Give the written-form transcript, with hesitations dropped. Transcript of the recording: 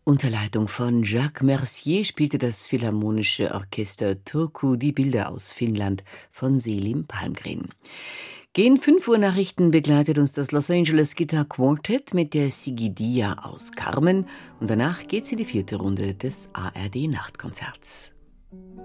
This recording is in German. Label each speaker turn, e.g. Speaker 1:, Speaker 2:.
Speaker 1: Unter Leitung von Jacques Mercier spielte das Philharmonische Orchester Turku die Bilder aus Finnland von Selim Palmgren. Gegen 5 Uhr Nachrichten begleitet uns das Los Angeles Guitar Quartet mit der Sigidia aus Carmen und danach geht's in die 4. Runde des ARD Nachtkonzerts.